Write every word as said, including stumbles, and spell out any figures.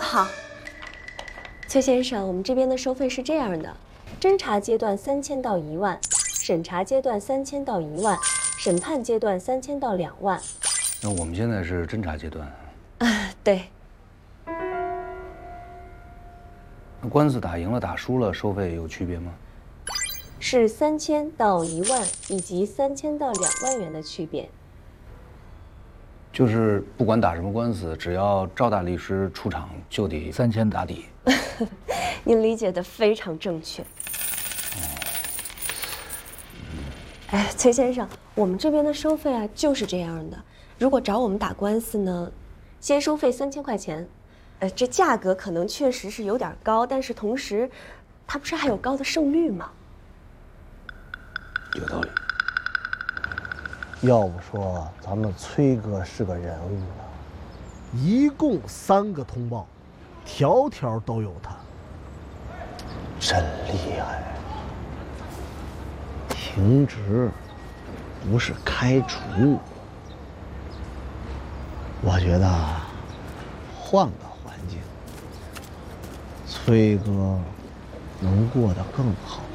好，崔先生，我们这边的收费是这样的：侦查阶段三千到一万，审查阶段三千到一万，审判阶段三千到两万。 那我们现在是侦查阶段。 啊，对。 那官司打赢了、打输了，收费有区别吗？ 是三千到一万以及三千到两万元的区别。 就是不管打什么官司，只要赵大律师出场，就得三千打底。 您理解的非常正确。哎，崔先生，我们这边的收费啊就是这样的。如果找我们打官司呢，先收费三千块钱。呃，这价格可能确实是有点高，但是同时，它不是还有高的胜率吗？ 有道理。 要不说咱们崔哥是个人物呢。 一共三个通报，条条都有他， 真厉害。停职不是开除，我觉得换个环境，崔哥能过得更好。